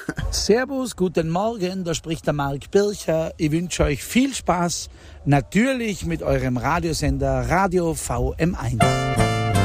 Servus, guten Morgen, da spricht der Marc Bircher. Ich wünsche euch viel Spaß, natürlich mit eurem Radiosender Radio VM1.